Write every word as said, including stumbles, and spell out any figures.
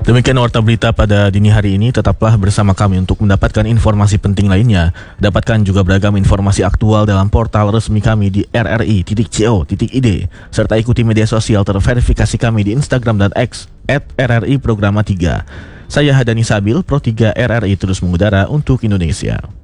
Demikian warta berita pada dini hari ini. Tetaplah bersama kami untuk mendapatkan informasi penting lainnya. Dapatkan juga beragam informasi aktual dalam portal resmi kami di r r i titik co titik i d serta ikuti media sosial terverifikasi kami di Instagram dan X at r r i programa tiga. Saya Hadani Sabil, Pro tiga R R I terus mengudara untuk Indonesia.